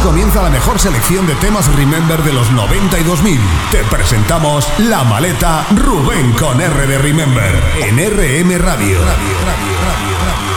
comienza la mejor selección de temas Remember de los 90 y 2000. Te presentamos La Maleta Rubén con R de Remember en RM Radio. Radio.